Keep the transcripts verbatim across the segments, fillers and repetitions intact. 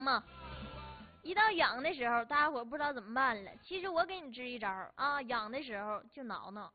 嘛。一到痒的时候，大家伙不知道怎么办了。其实我给你支一招啊，痒的时候就挠挠。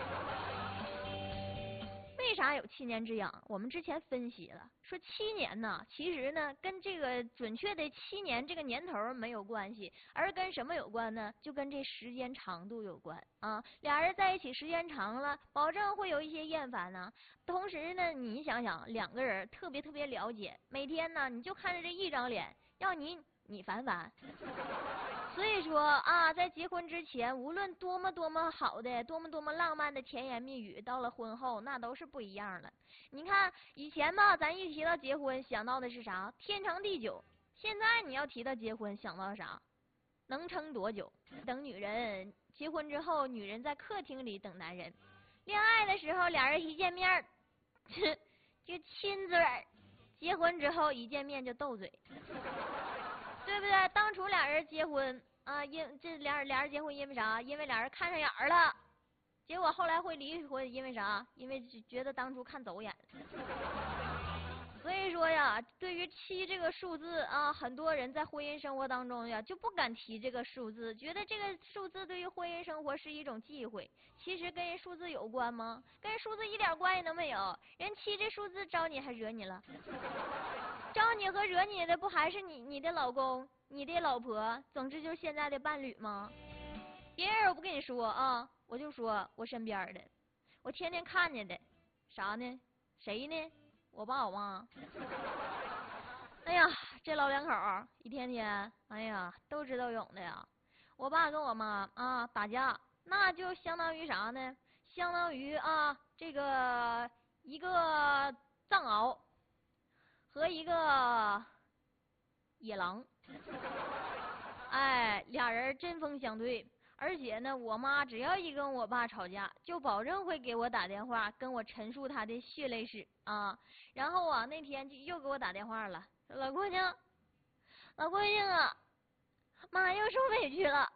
为啥有七年之痒？我们之前分析了，说七年呢，其实呢跟这个准确的七年这个年头没有关系，而跟什么有关呢？就跟这时间长度有关啊。俩人在一起时间长了，保证会有一些厌烦呢。同时呢，你想想，两个人特别特别了解，每天呢你就看着这一张脸，要你你烦烦。所以说啊，在结婚之前，无论多么多么好的、多么多么浪漫的甜言蜜语，到了婚后那都是不一样的。你看以前吧，咱一提到结婚，想到的是啥？天长地久。现在你要提到结婚，想到啥？能撑多久？等女人结婚之后，女人在客厅里等男人。恋爱的时候，俩人一见面，就亲嘴儿；结婚之后，一见面就斗嘴。对不对？当初俩人结婚啊，因这俩俩人结婚因为啥？因为俩人看上眼儿了，结果后来会离婚，因为啥？因为觉得当初看走眼了。所以说呀，对于七这个数字啊，很多人在婚姻生活当中呀就不敢提这个数字，觉得这个数字对于婚姻生活是一种忌讳。其实跟人数字有关吗？跟数字一点关系都没有。人七这数字招你还惹你了？招你和惹你的不还是你你的老公、你的老婆，总之就是现在的伴侣吗？别人我不跟你说啊，我就说我身边的，我天天看见的，啥呢？谁呢？我爸我妈。哎呀，这老两口一天天，哎呀，斗智斗勇的呀。我爸跟我妈啊打架，那就相当于啥呢？相当于啊这个一个藏獒和一个野狼。哎，俩人针锋相对。而且呢，我妈只要一跟我爸吵架，就保证会给我打电话，跟我陈述她的血泪史啊。然后啊，那天就又给我打电话了，说老姑娘，老姑娘啊，妈又受委屈了。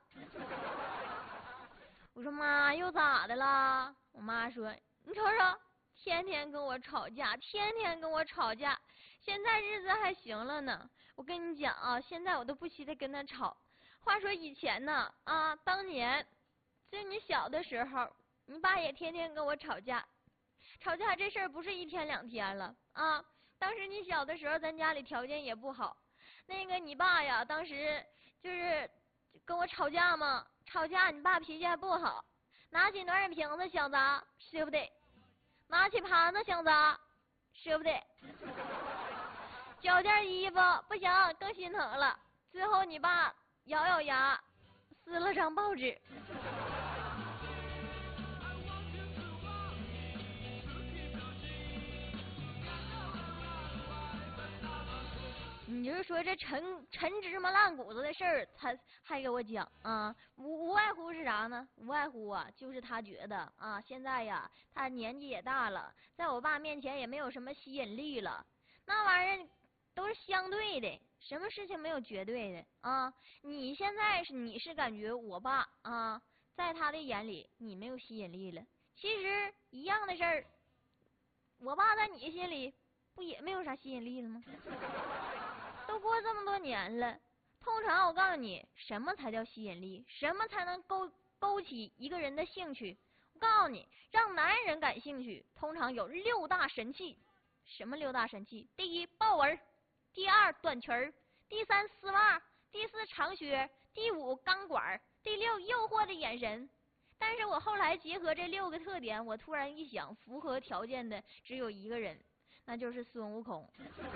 我说妈又咋的了？我妈说你瞅瞅，天天跟我吵架，天天跟我吵架，现在日子还行了呢。我跟你讲啊，现在我都不稀得跟他吵。话说以前呢，啊，当年就你小的时候，你爸也天天跟我吵架，吵架这事儿不是一天两天了啊。当时你小的时候，咱家里条件也不好，那个你爸呀，当时就是跟我吵架嘛，吵架你爸脾气还不好，拿起暖水瓶子想砸，舍不得；拿起盘子想砸，舍不得；脚件衣服不行，更心疼了。最后你爸咬咬牙，撕了张报纸。你就是说这陈陈芝麻烂谷子的事儿，他还给我讲啊，无无外乎是啥呢？无外乎啊，就是他觉得啊，现在呀，他年纪也大了，在我爸面前也没有什么吸引力了。那玩意儿都是相对的，什么事情没有绝对的啊？你现在是你是感觉我爸啊，在他的眼里你没有吸引力了。其实一样的事儿，我爸在你心里不也没有啥吸引力了吗？都过这么多年了，通常我告诉你，什么才叫吸引力？什么才能勾勾起一个人的兴趣？我告诉你，让男人感兴趣，通常有六大神器。什么六大神器？第一，豹纹；第二，短裙儿；第三，丝袜；第四，长靴；第五，钢管；第六，诱惑的眼神。但是我后来结合这六个特点，我突然一想，符合条件的只有一个人，那就是孙悟空。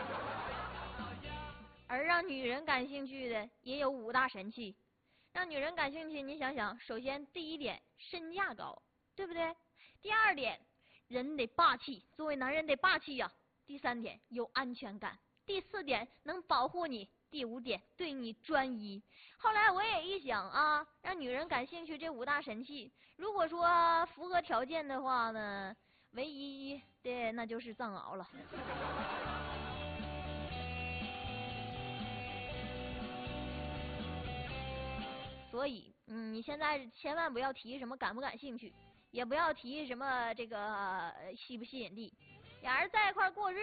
而让女人感兴趣的也有五大神器。让女人感兴趣，你想想，首先第一点，身价高，对不对？第二点，人得霸气，作为男人得霸气呀、啊。第三点，有安全感。第四点，能保护你。第五点，对你专一。后来我也一想啊，让女人感兴趣这五大神器，如果说符合条件的话呢，唯一的那就是藏獒了。所以，嗯，你现在千万不要提什么感不感兴趣，也不要提什么这个吸不吸引力，俩人在一块过日子。